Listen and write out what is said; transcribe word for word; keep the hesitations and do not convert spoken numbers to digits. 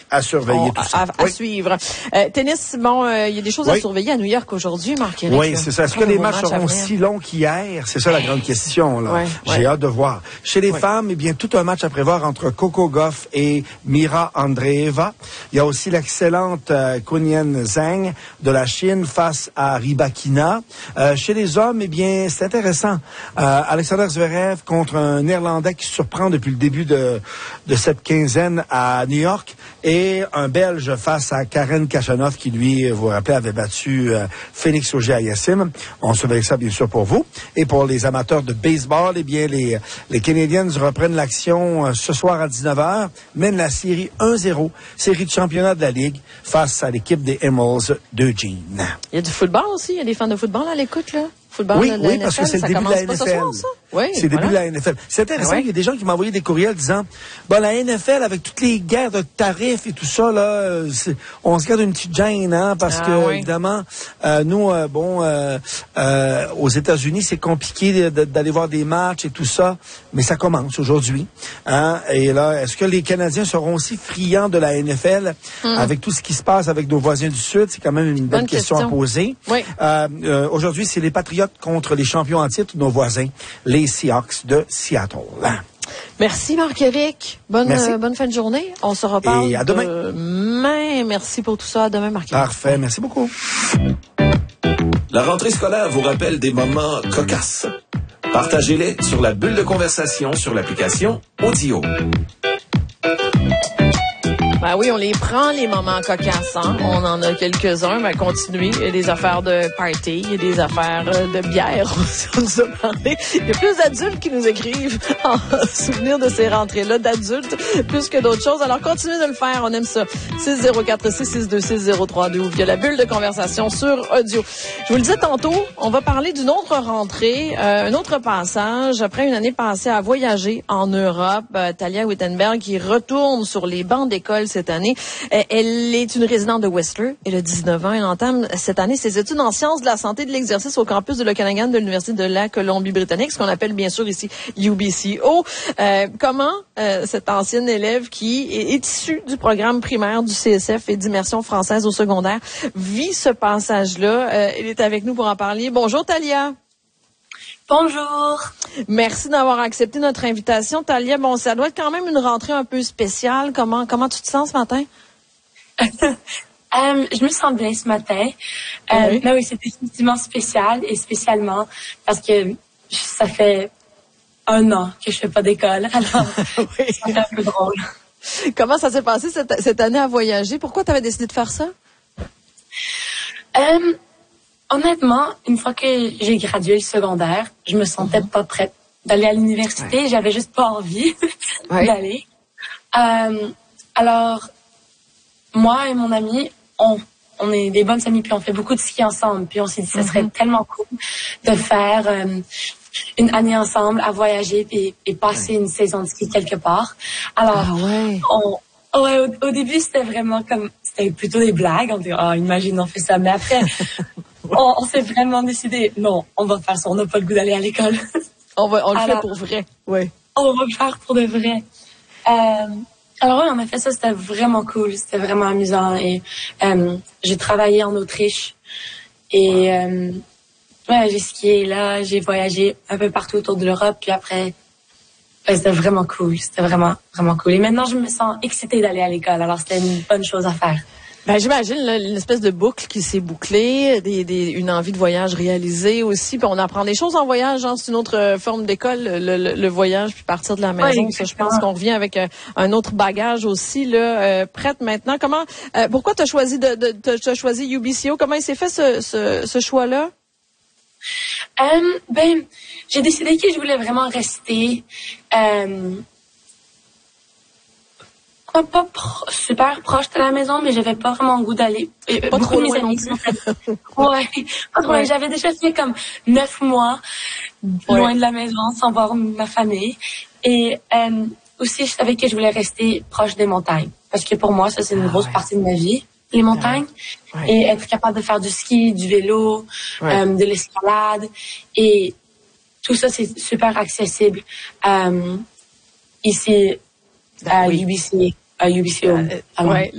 à surveiller on, tout ça. À, à oui. suivre. Euh, tennis, bon, il euh, y a des choses oui. à surveiller à New York aujourd'hui, Marc-Éric. Oui, c'est ça. Est-ce que les matchs seront si longs qu'hier? C'est ça la grande question, là. Ouais, J'ai ouais. hâte de voir. Chez les ouais. femmes, eh bien, tout un match à prévoir entre Coco Gauff et Mira Andreeva. Il y a aussi l'excellente euh, Kunyan Zhang de la Chine face à Rybakina. Euh, chez les hommes, eh bien, c'est intéressant. Euh, Alexander Zverev contre un Néerlandais qui surprend depuis le début de, de cette quinzaine à New York et un Belge face à Karen Khachanov qui, lui, vous vous rappelez, avait battu euh, Félix Auger-Aliassime. On surveille ça, bien sûr, pour vous. Et pour les amateurs de baseball, eh bien, les, les Canadiens reprennent l'action euh, ce soir à dix-neuf heures, mènent la série un zéro, série de championnat de la Ligue face à l'équipe des Emeralds d'Eugene. Il y a du football aussi? Il y a des fans de football à l'écoute, là? Football oui, de la oui, N F L, parce que c'est le début de la N F L. Soir, ça? Oui, c'est le début voilà. de la N F L. C'est intéressant, oui. il y a des gens qui m'ont envoyé des courriels disant, bon, la N F L, avec toutes les guerres de tarifs et tout ça, là, on se garde une petite gêne, hein, parce ah, que, oui. évidemment, euh, nous, euh, bon, euh, euh, aux États-Unis, c'est compliqué de, d'aller voir des matchs et tout ça, mais ça commence aujourd'hui, hein, et là, est-ce que les Canadiens seront aussi friands de la N F L hum. avec tout ce qui se passe avec nos voisins du Sud? C'est quand même une belle question. question à poser. Oui. Euh, euh, aujourd'hui, c'est les Patriotes contre les champions en titre, nos voisins, les Seahawks de Seattle. Merci Marc-Éric. Bonne, Merci. Euh, bonne fin de journée. On se reparle Et à demain. demain. Merci pour tout ça. À demain, Marc-Éric. Parfait. Merci beaucoup. La rentrée scolaire vous rappelle des moments cocasses. Partagez-les sur la bulle de conversation sur l'application Audio. Ben oui, on les prend, les moments cocasses, hein? On en a quelques-uns, mais continuez. Il y a des affaires de party, il y a des affaires de bière, on nous a parlé. Il y a plus d'adultes qui nous écrivent en souvenir de ces rentrées-là, d'adultes, plus que d'autres choses. Alors, continuez de le faire, on aime ça. six zéro quatre six six deux six zéro trois deux ou via la bulle de conversation sur Audio. Je vous le disais tantôt, on va parler d'une autre rentrée, euh, un autre passage. Après une année passée à voyager en Europe, euh, Talia Wittenberg qui retourne sur les bancs d'école cette année. Elle est une résidente de Whistler. Elle a dix-neuf ans. Elle entame cette année ses études en sciences de la santé et de l'exercice au campus de l'Okanagan de l'Université de la Colombie-Britannique, ce qu'on appelle bien sûr ici U B C O. Euh, comment euh, cette ancienne élève qui est, est issue du programme primaire du C S F et d'immersion française au secondaire vit ce passage-là? Euh, elle est avec nous pour en parler. Bonjour Talia. Bonjour. Merci d'avoir accepté notre invitation, Talia. Bon, ça doit être quand même une rentrée un peu spéciale. Comment comment tu te sens ce matin? euh, je me sens bien ce matin. Euh, oui. Mais oui, c'est définitivement spécial et spécialement parce que ça fait un an que je fais pas d'école. Alors, oui. C'est un peu drôle. Comment ça s'est passé cette, cette année à voyager? Pourquoi tu avais décidé de faire ça? Euh, Honnêtement, une fois que j'ai gradué le secondaire, je me sentais pas prête d'aller à l'université. Ouais. J'avais juste pas envie ouais. d'aller. Euh, alors, moi et mon ami, on, on est des bonnes amies, puis on fait beaucoup de ski ensemble. Puis on s'est dit, ça serait mm-hmm. tellement cool de faire euh, une année ensemble, à voyager et, et passer ouais. une saison de ski quelque part. Alors, ah ouais. on, ouais, au, au début, c'était vraiment comme, c'était plutôt des blagues. On dit, oh, imagine, on fait ça. Mais après... On, on s'est vraiment décidé, non, on va faire ça, on n'a pas le goût d'aller à l'école. on va, on le alors, fait pour vrai, oui. On va le faire pour de vrai. Euh, alors oui, on a fait ça, c'était vraiment cool, c'était vraiment amusant. Et euh, j'ai travaillé en Autriche et euh, ouais, j'ai skié là, j'ai voyagé un peu partout autour de l'Europe. Puis après, ouais, c'était vraiment cool, c'était vraiment, vraiment cool. Et maintenant, je me sens excitée d'aller à l'école, alors c'était une bonne chose à faire. Ben, j'imagine là, une espèce de boucle qui s'est bouclée, des, des, une envie de voyage réalisée aussi. Puis on apprend des choses en voyage, hein, c'est une autre euh, forme d'école, le, le, le voyage, puis partir de la maison. Oui, ça, je pense qu'on revient avec euh, un autre bagage aussi, là, euh, prête maintenant. Comment, euh, pourquoi tu as choisi de, de, t'as choisi U B C O? Comment il s'est fait ce, ce, ce choix-là? Euh, ben, j'ai décidé que je voulais vraiment rester. Euh, Pas, pas pro, super proche de la maison, mais j'avais pas vraiment le goût d'aller. Et pas trop loin non plus. Ouais, pas trop loin. J'avais déjà fait comme neuf mois ouais. loin de la maison, sans voir ma famille. Et euh, aussi, je savais que je voulais rester proche des montagnes. Parce que pour moi, ça, c'est une ah, grosse ouais. partie de ma vie, les montagnes. Ouais. Et être capable de faire du ski, du vélo, ouais. euh, de l'escalade. Et tout ça, c'est super accessible. Euh, ici, à oui. U B C, à U B C O. Euh, ouais.